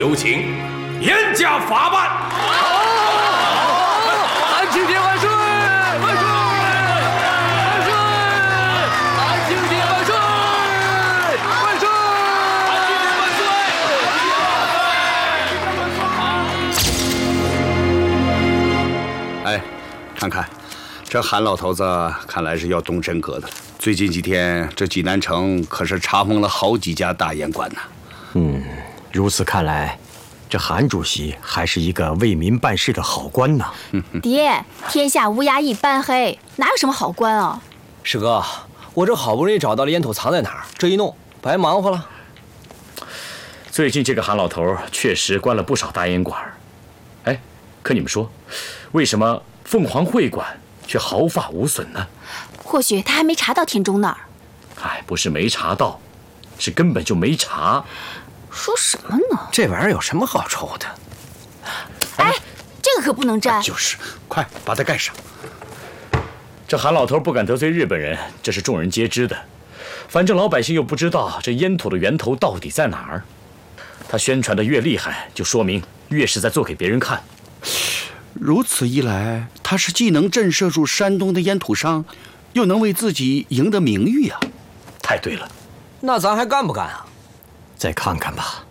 有请严加法办。 安庆殿万岁！万岁！万岁！安庆殿万岁！万岁！安庆殿万岁！哎，看看，这韩老头子看来是要动真格的。最近几天，这济南城可是查封了好几家大烟馆呢。 如此看来，这韩主席还是一个为民办事的好官呢。 爹，天下乌鸦一般黑，哪有什么好官啊？ 师哥，我这好不容易找到了烟头藏在哪儿，这一弄白忙活了。 最近这个韩老头确实关了不少大烟馆，哎，可你们说，为什么凤凰会馆却毫发无损呢？ 或许他还没查到田中那儿。 哎，不是没查到，是根本就没查。 说什么呢？ 这玩意儿有什么好抽的？ 哎，这个可不能沾。 就是，快把它盖上。 这韩老头不敢得罪日本人，这是众人皆知的。反正老百姓又不知道这烟土的源头到底在哪儿。他宣传的越厉害，就说明越是在做给别人看。 如此一来，他是既能震慑住山东的烟土商，又能为自己赢得名誉啊！ 太对了。 那咱还干不干啊？ 再看看吧。